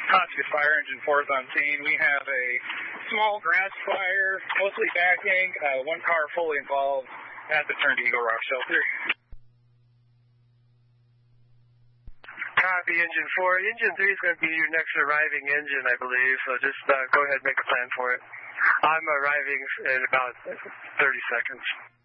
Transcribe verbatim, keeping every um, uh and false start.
Hotchkiss Fire Engine fourth on scene. We have a small grass fire, mostly backing, uh, one car fully involved at the turn to Eagle Rock Shelter. Copy, Engine four. Engine three is going to be your next arriving engine, I believe, so just uh, go ahead and make a plan for it. I'm arriving in about thirty seconds.